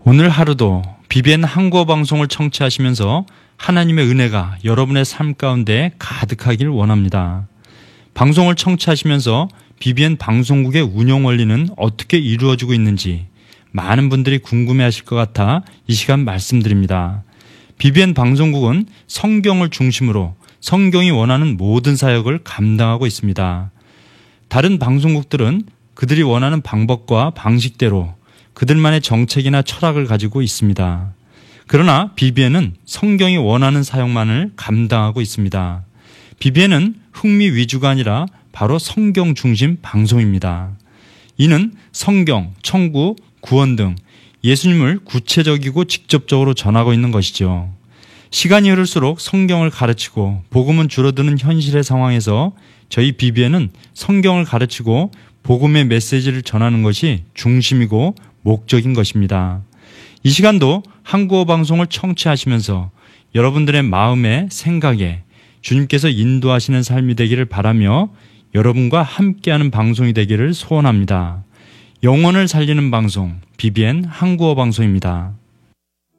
오늘 하루도 BBN 한국어 방송을 청취하시면서 하나님의 은혜가 여러분의 삶 가운데 가득하길 원합니다. 방송을 청취하시면서 BBN 방송국의 운영 원리는 어떻게 이루어지고 있는지 많은 분들이 궁금해하실 것 같아 이 시간 말씀드립니다. BBN 방송국은 성경을 중심으로 성경이 원하는 모든 사역을 감당하고 있습니다. 다른 방송국들은 그들이 원하는 방법과 방식대로 그들만의 정책이나 철학을 가지고 있습니다. 그러나 BBN은 성경이 원하는 사역만을 감당하고 있습니다. BBN은 흥미 위주가 아니라 바로 성경 중심 방송입니다. 이는 성경, 천국, 구원 등 예수님을 구체적이고 직접적으로 전하고 있는 것이죠. 시간이 흐를수록 성경을 가르치고 복음은 줄어드는 현실의 상황에서 저희 BBN은 성경을 가르치고 복음의 메시지를 전하는 것이 중심이고 목적인 것입니다. 이 시간도 한국어 방송을 청취하시면서 여러분들의 마음에 생각에 주님께서 인도하시는 삶이 되기를 바라며 여러분과 함께하는 방송이 되기를 소원합니다. 영혼을 살리는 방송 BBN 한국어 방송입니다.